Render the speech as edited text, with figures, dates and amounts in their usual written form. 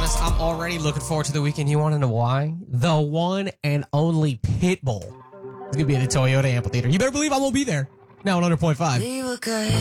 honest, I'm already looking forward to the weekend. You want to know why? The one and only Pitbull is going to be at the Toyota Amphitheater. You better believe I won't be there. Now on 100.5.